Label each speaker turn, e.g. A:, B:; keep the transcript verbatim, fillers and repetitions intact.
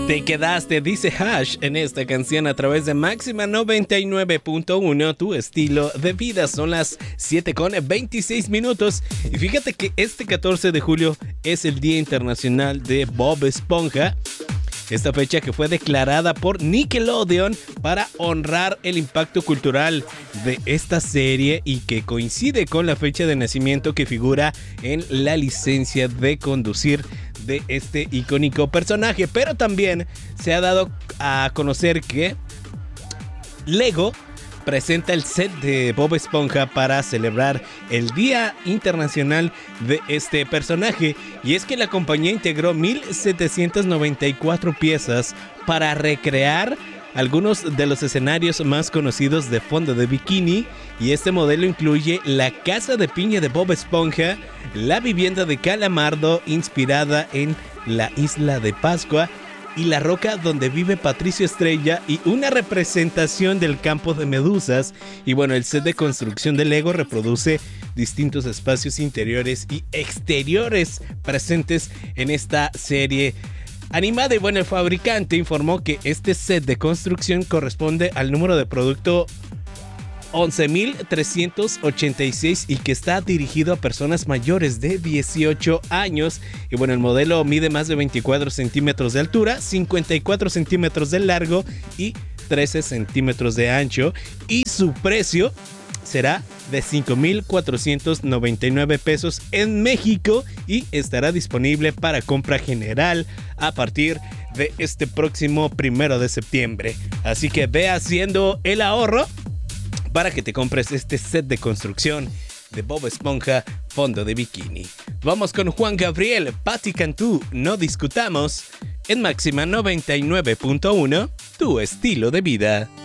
A: Te quedaste, dice Hash en esta canción a través de Máxima noventa y nueve punto uno, tu estilo de vida. Son las siete con veintiséis minutos. Y fíjate que este catorce de julio es el Día Internacional de Bob Esponja. Esta fecha que fue declarada por Nickelodeon para honrar el impacto cultural de esta serie y que coincide con la fecha de nacimiento que figura en la licencia de conducir de este icónico personaje. Pero también se ha dado a conocer que Lego presenta el set de Bob Esponja para celebrar el Día Internacional de este personaje. Y es que la compañía integró mil setecientas noventa y cuatro piezas para recrear algunos de los escenarios más conocidos de Fondo de Bikini. Y este modelo incluye la casa de piña de Bob Esponja, la vivienda de Calamardo inspirada en la isla de Pascua, y la roca donde vive Patricio Estrella, y una representación del campo de medusas. Y bueno, el set de construcción de Lego reproduce distintos espacios interiores y exteriores presentes en esta serie animada. Y bueno, el fabricante informó que este set de construcción corresponde al número de producto once mil trescientos ochenta y seis y que está dirigido a personas mayores de dieciocho años. Y bueno, el modelo mide más de veinticuatro centímetros de altura, cincuenta y cuatro centímetros de largo y trece centímetros de ancho. Y su precio será de cinco mil cuatrocientos noventa y nueve pesos en México y estará disponible para compra general a partir de este próximo primero de septiembre. Así que ve haciendo el ahorro para que te compres este set de construcción de Bob Esponja Fondo de Bikini. Vamos con Juan Gabriel, Patti Cantú, No Discutamos, en Máxima noventa y nueve punto uno, tu estilo de vida.